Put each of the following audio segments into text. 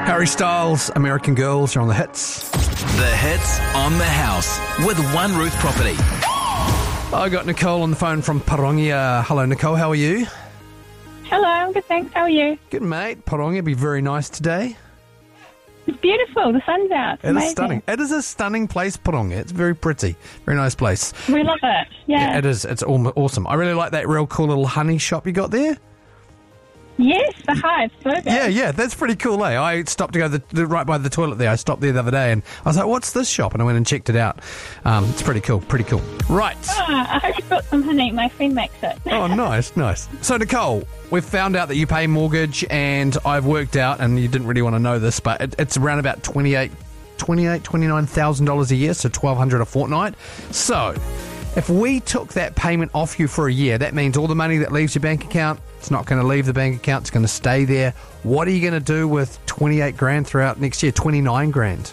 Harry Styles, American Girls, are on the hits. The hits on the house with One Roof Property. I got Nicole on the phone from Parongia. Hello, Nicole. How are you? Hello, I'm good, thanks. How are you? Good, mate. Parongia be very nice today. It's beautiful. The sun's out. It's It amazing. is stunning. It is a stunning place, Parongia. It's very pretty. Very nice place. We love it. Yeah. It is. It's awesome. I really like that real cool little honey shop you got there. Yes, the hive. So good. Yeah, that's pretty cool, eh? I stopped to go right by the toilet there. I stopped there the other day and I was like, what's this shop? And I went and checked it out. It's pretty cool. Right. I hope you got some honey. My friend makes it. Oh, nice. So, Nicole, we've found out that you pay mortgage, and I've worked out, and you didn't really want to know this, but it's around about $29,000 a year, so $1,200 a fortnight. So, if we took that payment off you for a year, that means all the money that leaves your bank account, it's not going to leave the bank account, it's going to stay there. What are you going to do with 28 grand throughout next year? 29 grand?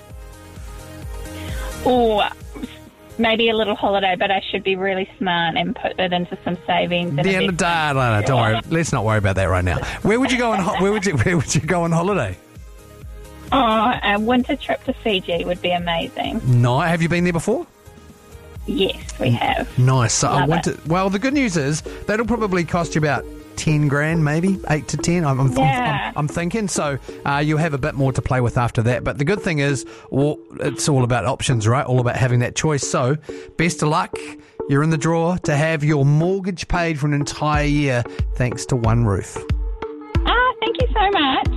Or maybe a little holiday, but I should be really smart and put it into some savings. The end of the day, no, don't worry. Let's not worry about that right now. Where would you go on? Where would you go on holiday? Oh, a winter trip to Fiji would be amazing. No, have you been there before? Yes, we have. Nice. So Love it. Well, the good news is that'll probably cost you about 10 grand, maybe 8 to 10. I'm thinking. So you'll have a bit more to play with after that. But the good thing is, it's all about options, right? All about having that choice. So best of luck. You're in the draw to have your mortgage paid for an entire year, thanks to One Roof. Thank you so much.